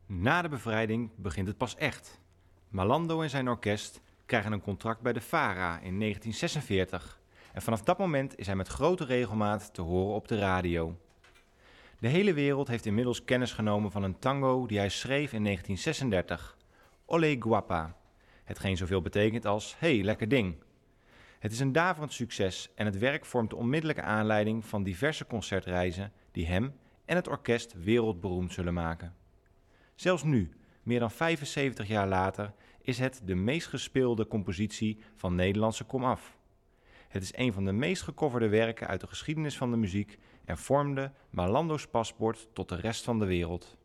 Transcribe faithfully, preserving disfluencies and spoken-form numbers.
Na de bevrijding begint het pas echt. Malando en zijn orkest krijgen een contract bij de VARA in negentien zesenveertig en vanaf dat moment is hij met grote regelmaat te horen op de radio. De hele wereld heeft inmiddels kennis genomen van een tango die hij schreef in negentien zesendertig, Ole Guapa, hetgeen zoveel betekent als hey, lekker ding. Het is een daverend succes en het werk vormt de onmiddellijke aanleiding van diverse concertreizen die hem en het orkest wereldberoemd zullen maken. Zelfs nu, meer dan vijfenzeventig jaar later, is het de meest gespeelde compositie van Nederlandse komaf. Het is een van de meest gecoverde werken uit de geschiedenis van de muziek en vormde Malando's paspoort tot de rest van de wereld.